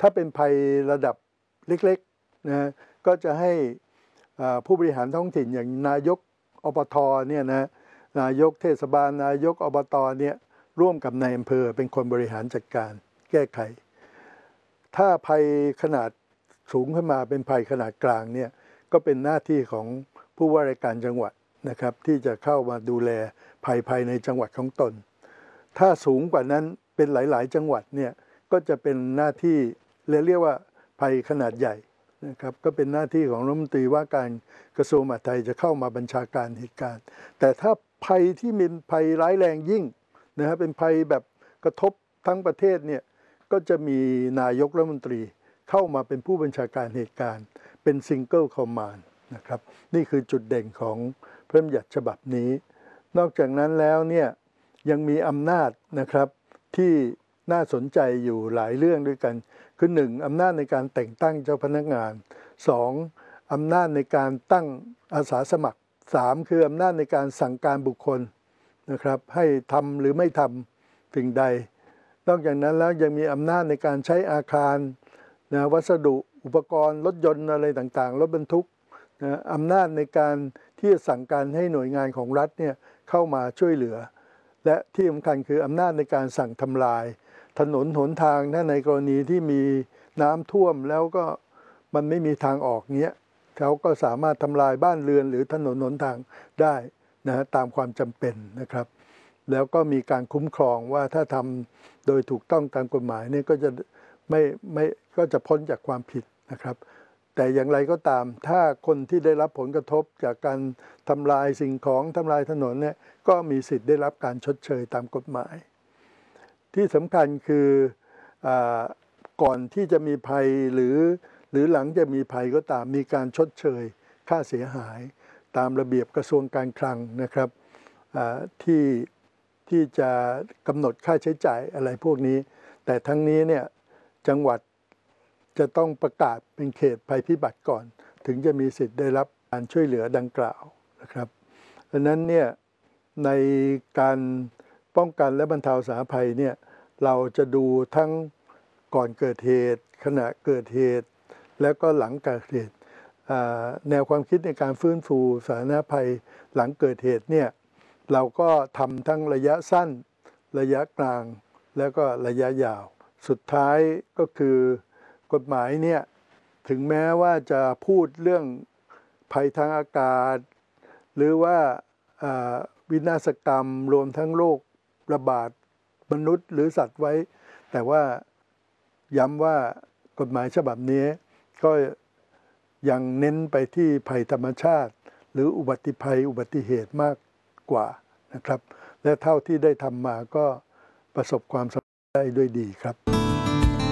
ถ้าเป็นภัยระดับเล็กๆนะก็จะให้ผู้บริหารท้องถิ่นอย่างนายกอบตเนี่ยนะนายกเทศบาลนายกอบตเนี่ยร่วมกับนายอำเภอเป็นคนบริหารจัดการแก้ไขถ้าภัยขนาดสูงขึ้นมาเป็นภัยขนาดกลางเนี่ยก็เป็นหน้าที่ของผู้ว่าราชการจังหวัดนะครับที่จะเข้ามาดูแลภัยภายในจังหวัดของตนถ้าสูงกว่านั้นเป็นหลายๆจังหวัดเนี่ยก็จะเป็นหน้าที่เรียกว่าภัยขนาดใหญ่นะครับก็เป็นหน้าที่ของรัฐมนตรีว่าการกระทรวงมหาดไทยจะเข้ามาบัญชาการเหตุการณ์แต่ถ้าภัยที่มีภัยร้ายแรงยิ่งนะครับเป็นภัยแบบกระทบทั้งประเทศเนี่ยก็จะมีนายกรัฐมนตรีเข้ามาเป็นผู้บัญชาการเหตุการณ์เป็นซิงเกิลคอมมานด์นะครับนี่คือจุดเด่นของพระราชบัญญัติฉบับนี้นอกจากนั้นแล้วเนี่ยยังมีอำนาจนะครับที่น่าสนใจอยู่หลายเรื่องด้วยกันคือ1อำนาจในการแต่งตั้งเจ้าพนักงาน2อำนาจในการตั้งอาสาสมัคร3คืออำนาจในการสั่งการบุคคลนะครับให้ทำหรือไม่ทำสิ่งใดนอกจากนั้นแล้วยังมีอำนาจในการใช้อาคารนะวัสดุอุปกรณ์รถยนต์อะไรต่างๆรถบรรทุกนะอำนาจในการที่จะสั่งการให้หน่วยงานของรัฐเนี่ยเข้ามาช่วยเหลือและที่สำคัญคืออำนาจในการสั่งทำลายถนนหนทางถ้าในกรณีที่มีน้ำท่วมแล้วก็มันไม่มีทางออกเนี้ยเขาก็สามารถทำลายบ้านเรือนหรือถนนหนทางได้นะตามความจำเป็นนะครับแล้วก็มีการคุ้มครองว่าถ้าทำโดยถูกต้องตามกฎหมายเนี่ยก็จะไม่ก็จะพ้นจากความผิดนะครับแต่อย่างไรก็ตามถ้าคนที่ได้รับผลกระทบจากการทำลายสิ่งของทำลายถนนเนี่ยก็มีสิทธิ์ได้รับการชดเชยตามกฎหมายที่สำคัญคือก่อนที่จะมีภัยหรือหลังจะมีภัยก็ตามมีการชดเชยค่าเสียหายตามระเบียบกระทรวงการคลังนะครับที่จะกำหนดค่าใช้จ่ายอะไรพวกนี้แต่ทั้งนี้เนี่ยจังหวัดจะต้องประกาศเป็นเขตภัยพิบัติก่อนถึงจะมีสิทธิ์ได้รับการช่วยเหลือดังกล่าวนะครับดังนั้นเนี่ยในการป้องกันและบรรเทาสาธารณภัยเนี่ยเราจะดูทั้งก่อนเกิดเหตุขณะเกิดเหตุแล้วก็หลังเกิดเหตุแนวความคิดในการฟื้นฟูสาธารณภัยหลังเกิดเหตุเนี่ยเราก็ทำทั้งระยะสั้นระยะกลางแล้วก็ระยะยาวสุดท้ายก็คือกฎหมายเนี่ยถึงแม้ว่าจะพูดเรื่องภัยทางอากาศหรือว่าวินาศกรรมรวมทั้งโรคระบาดมนุษย์หรือสัตว์ไว้แต่ว่าย้ำว่ากฎหมายฉบับนี้ก็ยังเน้นไปที่ภัยธรรมชาติหรืออุบัติเหตุมากกว่านะครับและเท่าที่ได้ทำมาก็ประสบความสำเร็จได้ด้วยดีครับ